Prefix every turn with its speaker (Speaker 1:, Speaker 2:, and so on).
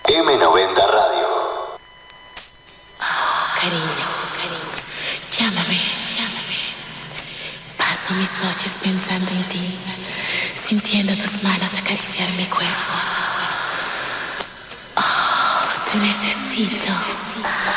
Speaker 1: M90 Radio.
Speaker 2: Cariño, llámame. Paso mis noches pensando en ti, sintiendo tus manos acariciar mi cuerpo. Te necesito.